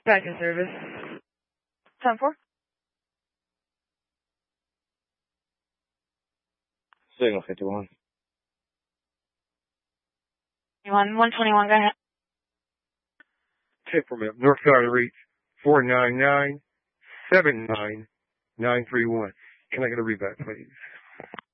Back in service. 10-4. Signal 51. 121, go ahead. Tip from North Carolina reach 499-79931. Can I get a reback, please?